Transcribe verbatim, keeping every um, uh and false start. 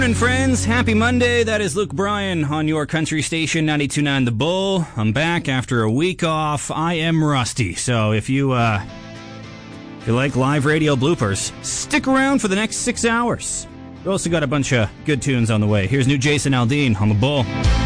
morning, friends. Happy Monday. That is Luke Bryan on your country station, ninety-two point nine The Bull. I'm back after a week off. I am rusty, so if you, uh, if you like live radio bloopers, stick around for the next six hours. We also got a bunch of good tunes on the way. Here's new Jason Aldean on The Bull.